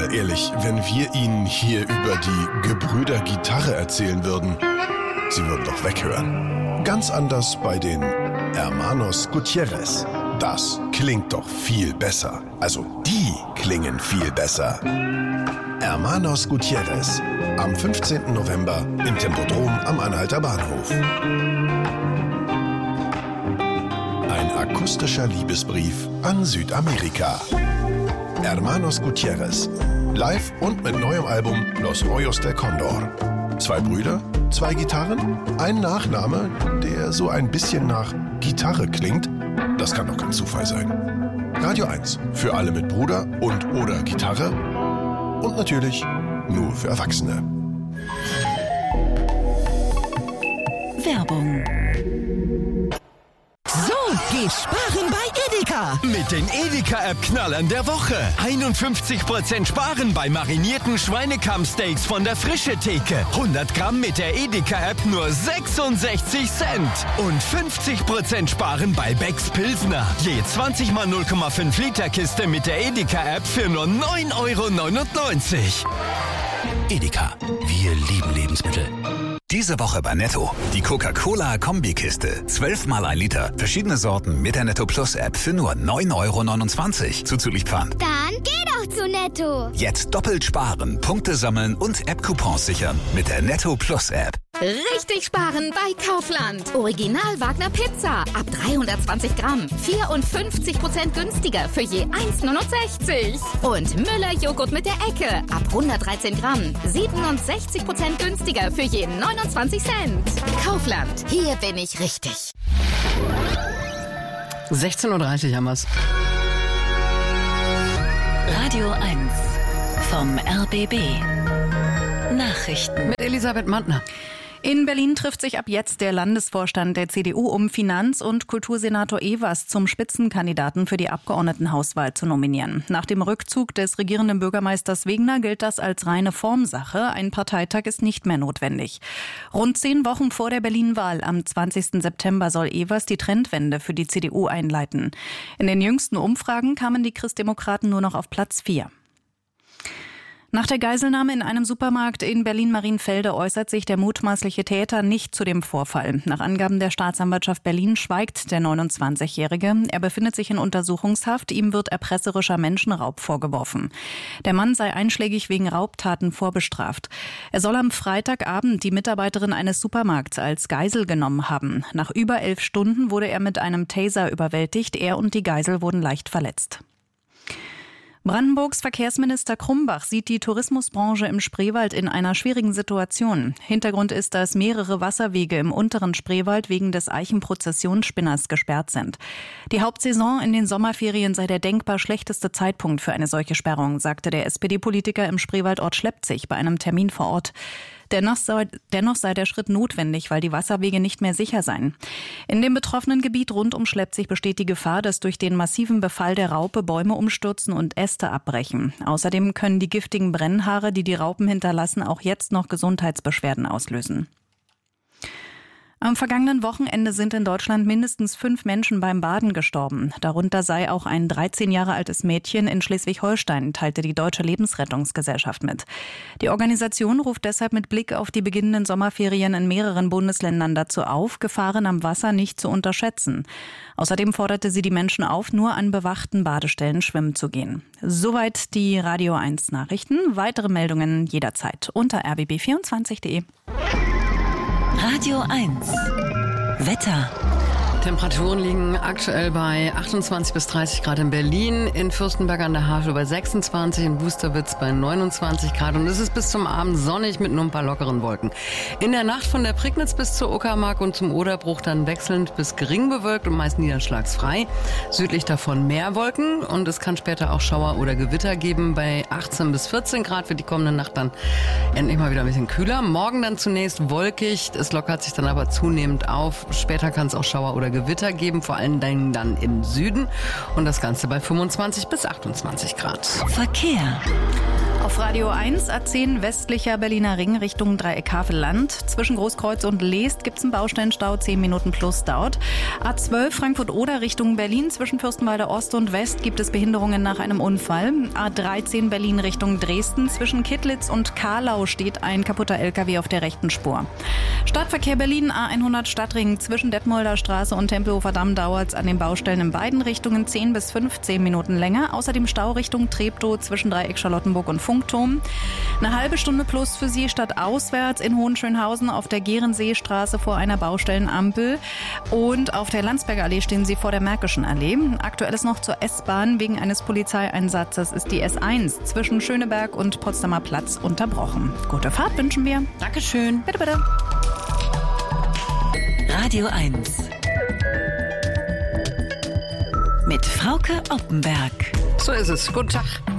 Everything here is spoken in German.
Mal ehrlich, wenn wir Ihnen hier über die Gebrüder Gitarre erzählen würden, Sie würden doch weghören. Ganz anders bei den Hermanos Gutierrez. Das klingt doch viel besser. Also, die klingen viel besser. Hermanos Gutierrez. Am 15. November im Tempodrom am Anhalter Bahnhof. Ein akustischer Liebesbrief an Südamerika. Hermanos Gutierrez. Live und mit neuem Album Los Rollos del Condor. 2 Brüder, 2 Gitarren, ein Nachname, der so ein bisschen nach Gitarre klingt. Das kann doch kein Zufall sein. Radio 1 für alle mit Bruder und oder Gitarre. Und natürlich nur für Erwachsene. Werbung. So geht Sparen bei Edeka. Mit den Edeka-App-Knallern der Woche. 51% Sparen bei marinierten Schweinekammsteaks von der Frische-Theke. 100 Gramm mit der Edeka-App nur 66 Cent. Und 50% Sparen bei Becks Pilsner. Je 20 mal 0,5 Liter Kiste mit der Edeka-App für nur 9,99 €. Edeka, wir lieben Lebensmittel. Diese Woche bei Netto. Die Coca-Cola-Kombikiste. 12 mal 1 Liter. Verschiedene Sorten mit der Netto Plus App für nur 9,29 € zuzüglich Pfand. Dann geh doch zu Netto. Jetzt doppelt sparen, Punkte sammeln und App-Coupons sichern mit der Netto Plus App. Richtig sparen bei Kaufland. Original Wagner Pizza. Ab 320 Gramm. 54% günstiger für je 1,69 €. Und Müller Joghurt mit der Ecke. Ab 113 Gramm. 67% günstiger für je 29 Cent. Kaufland. Hier bin ich richtig. 16:30 Uhr haben wir's. Radio 1 vom RBB. Nachrichten. Mit Elisabeth Mantner. In Berlin trifft sich ab jetzt der Landesvorstand der CDU, um Finanz- und Kultursenator Evers zum Spitzenkandidaten für die Abgeordnetenhauswahl zu nominieren. Nach dem Rückzug des regierenden Bürgermeisters Wegner gilt das als reine Formsache. Ein Parteitag ist nicht mehr notwendig. Rund 10 Wochen vor der Berlin-Wahl am 20. September soll Evers die Trendwende für die CDU einleiten. In den jüngsten Umfragen kamen die Christdemokraten nur noch auf Platz 4. Nach der Geiselnahme in einem Supermarkt in Berlin-Marienfelde äußert sich der mutmaßliche Täter nicht zu dem Vorfall. Nach Angaben der Staatsanwaltschaft Berlin schweigt der 29-Jährige. Er befindet sich in Untersuchungshaft. Ihm wird erpresserischer Menschenraub vorgeworfen. Der Mann sei einschlägig wegen Raubtaten vorbestraft. Er soll am Freitagabend die Mitarbeiterin eines Supermarkts als Geisel genommen haben. Nach über 11 Stunden wurde er mit einem Taser überwältigt. Er und die Geisel wurden leicht verletzt. Brandenburgs Verkehrsminister Krumbach sieht die Tourismusbranche im Spreewald in einer schwierigen Situation. Hintergrund ist, dass mehrere Wasserwege im unteren Spreewald wegen des Eichenprozessionsspinners gesperrt sind. Die Hauptsaison in den Sommerferien sei der denkbar schlechteste Zeitpunkt für eine solche Sperrung, sagte der SPD-Politiker im Spreewaldort Schleppzig bei einem Termin vor Ort. Dennoch sei der Schritt notwendig, weil die Wasserwege nicht mehr sicher seien. In dem betroffenen Gebiet rund um Schleppzig besteht die Gefahr, dass durch den massiven Befall der Raupe Bäume umstürzen und Äste abbrechen. Außerdem können die giftigen Brennhaare, die die Raupen hinterlassen, auch jetzt noch Gesundheitsbeschwerden auslösen. Am vergangenen Wochenende sind in Deutschland mindestens 5 Menschen beim Baden gestorben. Darunter sei auch ein 13 Jahre altes Mädchen in Schleswig-Holstein, teilte die Deutsche Lebensrettungsgesellschaft mit. Die Organisation ruft deshalb mit Blick auf die beginnenden Sommerferien in mehreren Bundesländern dazu auf, Gefahren am Wasser nicht zu unterschätzen. Außerdem forderte sie die Menschen auf, nur an bewachten Badestellen schwimmen zu gehen. Soweit die Radio 1 Nachrichten. Weitere Meldungen jederzeit unter rbb24.de. Radio 1 Wetter. Temperaturen liegen aktuell bei 28 bis 30 Grad in Berlin, in Fürstenberg an der Havel bei 26, in Wusterwitz bei 29 Grad. Und es ist bis zum Abend sonnig mit nur ein paar lockeren Wolken. In der Nacht von der Prignitz bis zur Uckermark und zum Oderbruch dann wechselnd bis gering bewölkt und meist niederschlagsfrei. Südlich davon mehr Wolken und es kann später auch Schauer oder Gewitter geben. Bei 18 bis 14 Grad wird die kommende Nacht dann endlich mal wieder ein bisschen kühler. Morgen dann zunächst wolkig, es lockert sich dann aber zunehmend auf. Später kann es auch Schauer oder Gewitter geben, vor allem dann im Süden. Und das Ganze bei 25 bis 28 Grad. Verkehr. Auf Radio 1, A10 westlicher Berliner Ring Richtung Dreieck Havelland. Zwischen Großkreuz und Leest gibt es einen Baustellenstau, 10 Minuten plus dauert. A12 Frankfurt-Oder Richtung Berlin. Zwischen Fürstenwalde Ost und West gibt es Behinderungen nach einem Unfall. A13 Berlin Richtung Dresden. Zwischen Kittlitz und Kahlau steht ein kaputter LKW auf der rechten Spur. Stadtverkehr Berlin, A100 Stadtring. Zwischen Detmolder Straße und Tempelhofer Damm dauert es an den Baustellen in beiden Richtungen 10 bis 15 Minuten länger. Außerdem Stau Richtung Treptow zwischen Dreieck Charlottenburg und Funkturm. Eine halbe Stunde plus für Sie stadtauswärts in Hohenschönhausen auf der Gehrenseestraße vor einer Baustellenampel. Und auf der Landsberger Allee stehen Sie vor der Märkischen Allee. Aktuell ist noch zur S-Bahn wegen eines Polizeieinsatzes ist die S1 zwischen Schöneberg und Potsdamer Platz unterbrochen. Gute Fahrt wünschen wir. Dankeschön. Bitte, bitte. Radio 1. Mit Frauke Oppenberg. So ist es. Guten Tag.